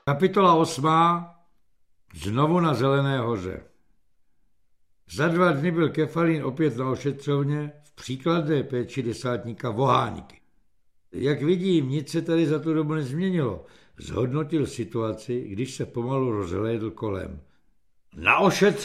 Kapitola 8. Znovu na Zelené hoře. Za 2 dny byl Kefalín opět na ošetřovně v příkladné péči desátníka Voháňky. Jak vidím, nic se tady za tu dobu nezměnilo. Zhodnotil situaci, když se pomalu rozhlédl kolem. Na ošetřovně